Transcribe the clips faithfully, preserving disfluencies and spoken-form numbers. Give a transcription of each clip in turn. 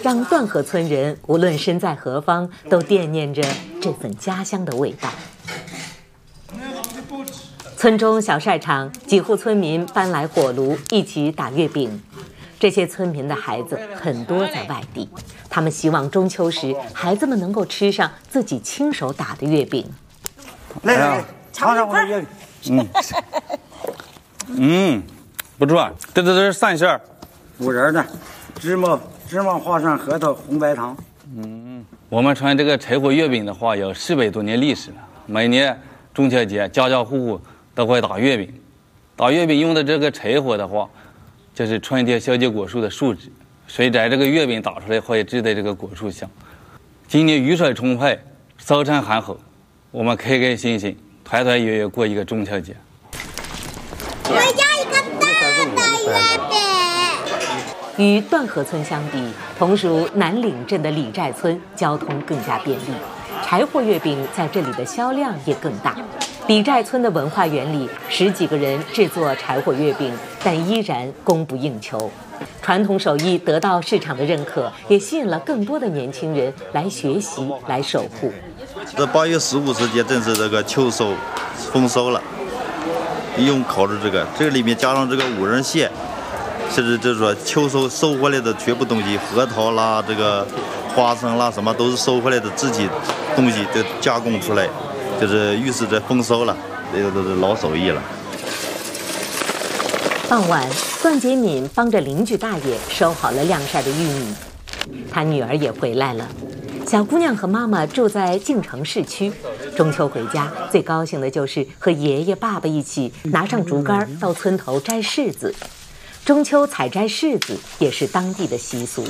让段河村人无论身在何方，都惦念着这份家乡的味道。村中小晒场，几户村民搬来火炉，一起打月饼。这些村民的孩子很多在外地，他们希望中秋时孩子们能够吃上自己亲手打的月饼。 来来，尝尝我的月饼。 嗯，嗯，不错，这这这是三馅儿， 五仁的，芝麻芝麻花生核桃红白糖。 嗯，我们传这个柴火月饼的话，有四百多年历史了。每年中秋节，家家户户都会打月饼。打月饼用的这个柴火的话，就是春天小结果树的树脂，水在这个月饼打出来会滋在这个果树上。今年雨水充沛，早晨寒和，我们开开心心、团团圆圆过一个中秋节。 我要一个大的月饼。 与段河村相比，同属南岭镇的李寨村交通更加便利，柴火月饼在这里的销量也更大。李寨村的文化园里，十几个人制作柴火月饼，但依然供不应求。传统手艺得到市场的认可，也吸引了更多的年轻人来学习、来守护。 这八月十五时节正是这个秋收、丰收了，用烤制这个，这个里面加上这个五仁馅，是就是说秋收收回来的全部东西，核桃啦、这个花生啦，什么都是收回来的自己东西就加工出来。就是预示着丰收了，这个都是老手艺了。 傍晚，段杰敏帮着邻居大爷收好了晾晒的玉米，他女儿也回来了。小姑娘和妈妈住在晋城市区，中秋回家最高兴的就是和爷爷爸爸一起拿上竹竿到村头摘柿子。中秋采摘柿子也是当地的习俗。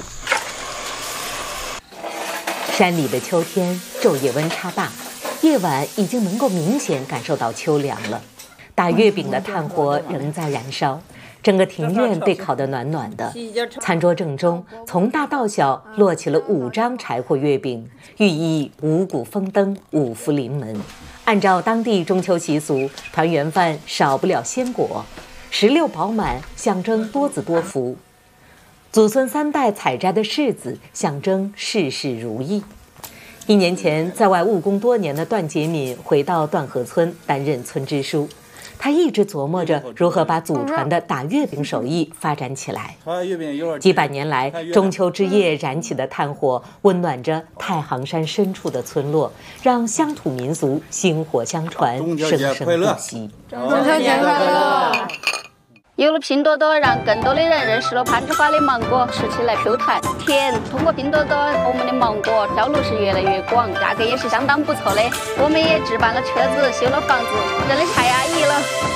山里的秋天昼夜温差大，夜晚已经能够明显感受到秋凉了。打月饼的炭火仍在燃烧，整个庭院被烤得暖暖的。餐桌正中，从大到小落起了五张柴火月饼，寓意五谷丰登、五福临门。按照当地中秋习俗，团圆饭少不了鲜果，石榴饱满，象征多子多福。祖孙三代采摘的柿子，象征事事如意。一年前，在外务工多年的段杰敏回到段河村担任村支书，他一直琢磨着如何把祖传的打月饼手艺发展起来。几百年来，中秋之夜燃起的炭火温暖着太行山深处的村落，让乡土民俗薪火相传，生生不息。 中秋节快乐！有了拼多多，让更多的人认识了攀枝花的芒果，吃起来 Q 弹甜。通过拼多多，我们的芒果销路是越来越广，价格也是相当不错的。我们也置办了车子，修了房子，真的太安逸了。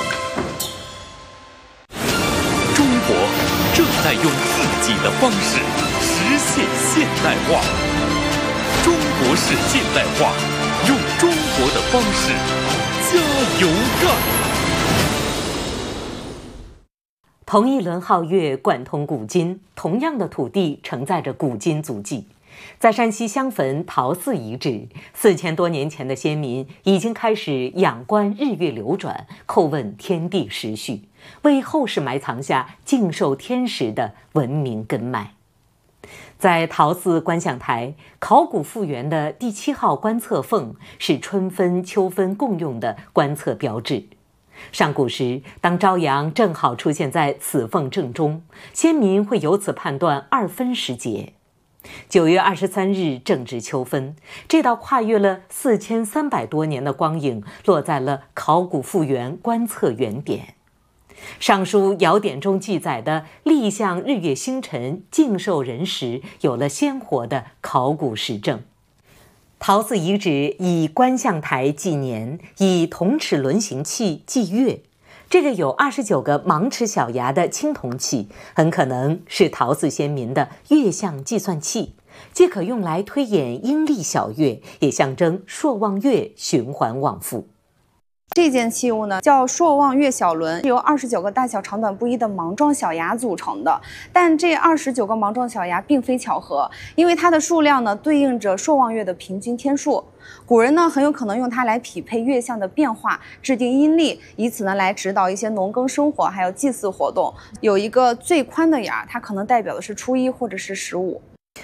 中国正在用自己的方式实现现代化，中国式现代化，用中国的方式加油干。 同一轮皓月贯通古今，同样的土地承载着古今足迹。在山西襄汾陶寺遗址，四千多年前的先民已经开始仰观日月流转，叩问天地时序，为后世埋藏下敬受天时的文明根脉。在陶寺观象台，考古复原的第七号观测凤是春分、秋分共用的观测标志。上古时，当朝阳正好出现在此凤正中，先民会由此判断二分时节。九月二十三日正值秋分，这道跨越了四千三百多年的光影落在了考古复原观测原点。上书尧典中记载的立向日月星辰敬受人时，有了鲜活的考古实证。陶寺遗址以观象台纪年，以铜齿轮形器计月。这个有二十九个芒齿小牙的青铜器，很可能是陶寺先民的月相计算器，既可用来推演阴历小月，也象征朔望月循环往复。 这件器物呢叫朔望月小轮，是由二十九个大小长短不一的芒状小牙组成的。但这二十九个芒状小牙并非巧合，因为它的数量呢对应着朔望月的平均天数。古人呢很有可能用它来匹配月相的变化，制定阴历，以此呢来指导一些农耕生活还有祭祀活动。有一个最宽的牙，它可能代表的是初一或者是十五。